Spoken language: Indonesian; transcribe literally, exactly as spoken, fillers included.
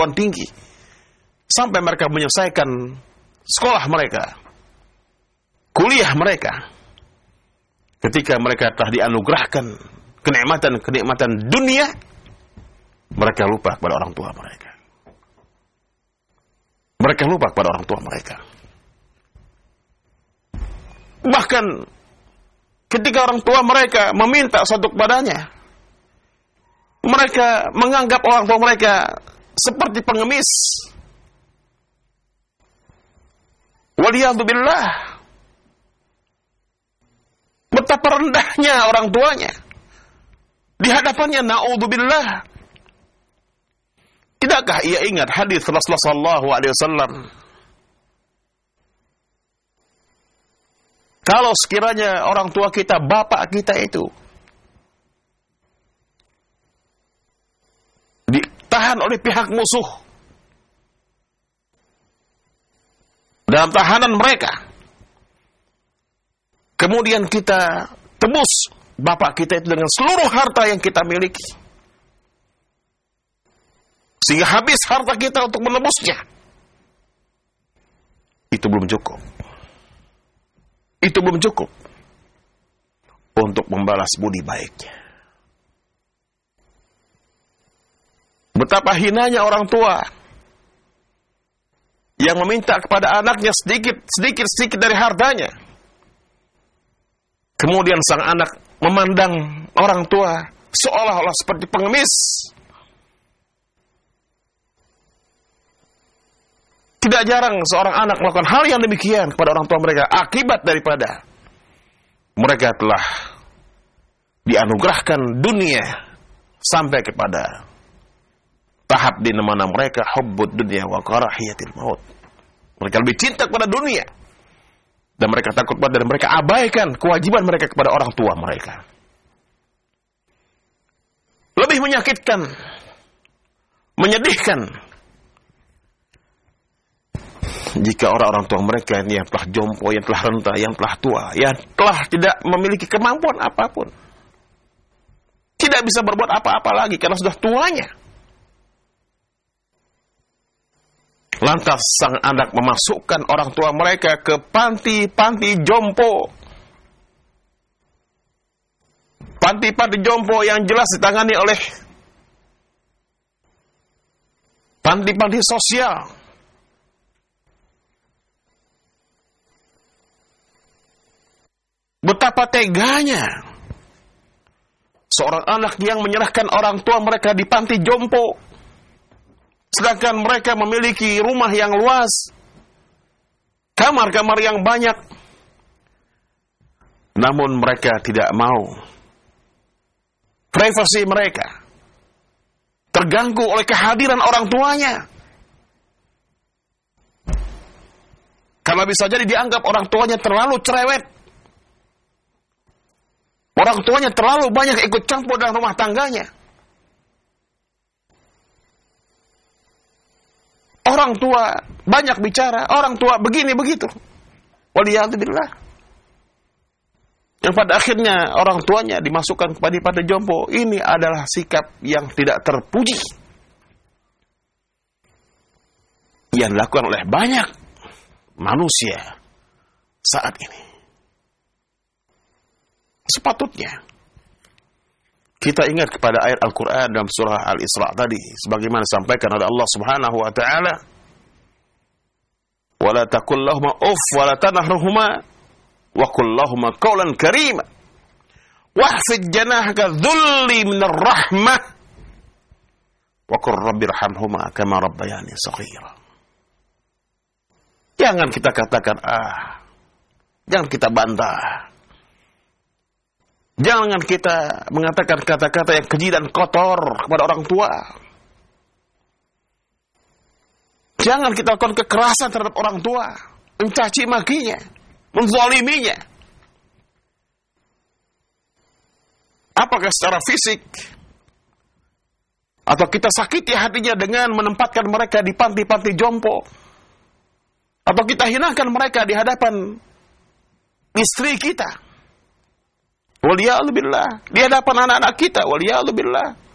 perguruan tinggi sampai mereka menyelesaikan sekolah mereka, kuliah mereka. Ketika mereka telah dianugerahkan kenikmatan-kenikmatan dunia, mereka lupa kepada orang tua mereka. Mereka lupa kepada orang tua mereka. Bahkan ketika orang tua mereka meminta sesuatu kepadanya, mereka menganggap orang tua mereka seperti pengemis. Waliyadzubillah. Betapa rendahnya orang tuanya di hadapannya, na'udzubillah. Tidakkah ia ingat hadis Rasulullah sallallahu alaihi wasallam? Kalau sekiranya orang tua kita, bapak kita itu ditahan oleh pihak musuh dalam tahanan mereka, kemudian kita tebus bapak kita itu dengan seluruh harta yang kita miliki, sehingga habis harta kita untuk menebusnya, itu belum cukup. Itu belum cukup untuk membalas budi baiknya. Betapa hinanya orang tua yang meminta kepada anaknya sedikit, sedikit, sedikit dari hartanya. Kemudian sang anak memandang orang tua seolah-olah seperti pengemis. Tidak jarang seorang anak melakukan hal yang demikian kepada orang tua mereka, akibat daripada mereka telah dianugerahkan dunia sampai kepada tahap di mana mereka hubbud dunya wa karahiyatil maut. Mereka lebih cinta kepada dunia dan mereka takut pada, dan mereka abaikan kewajiban mereka kepada orang tua mereka. Lebih menyakitkan, menyedihkan jika orang-orang tua mereka ini yang telah jompo, yang telah renta, yang telah tua, yang telah tidak memiliki kemampuan apapun, tidak bisa berbuat apa-apa lagi karena sudah tuanya. Lantas sang anak memasukkan orang tua mereka ke panti-panti jompo. Panti-panti jompo yang jelas ditangani oleh panti-panti sosial. Betapa teganya seorang anak yang menyerahkan orang tua mereka di panti jompo, sedangkan mereka memiliki rumah yang luas, kamar-kamar yang banyak, namun mereka tidak mau privasi mereka terganggu oleh kehadiran orang tuanya, karena bisa jadi dianggap orang tuanya terlalu cerewet. Orang tuanya terlalu banyak ikut campur dalam rumah tangganya. Orang tua banyak bicara, orang tua begini begitu. Waliyadzubillah. Yang pada akhirnya orang tuanya dimasukkan kepada panti jompo. Ini adalah sikap yang tidak terpuji yang dilakukan oleh banyak manusia saat ini. Sepatutnya kita ingat kepada ayat Al-Quran dalam surah Al-Isra tadi, sebagaimana disampaikan oleh Allah Subhanahu wa taala, "Wala taqul lahuma uff wala tanharhuma wa qul lahuma qawlan karima wahfid janahaka dhulli minar rahmah wa qur rabbirhamhuma kama rabbayani shaghira." Jangan kita katakan ah, jangan kita bantah. Jangan kita mengatakan kata-kata yang keji dan kotor kepada orang tua. Jangan kita lakukan kekerasan terhadap orang tua, mencaci makinya, menzaliminya. Apakah secara fisik, atau kita sakiti hatinya dengan menempatkan mereka di panti-panti jompo, atau kita hinakan mereka di hadapan istri kita, waliyadzubillah, di hadapan anak-anak kita, waliyadzubillah.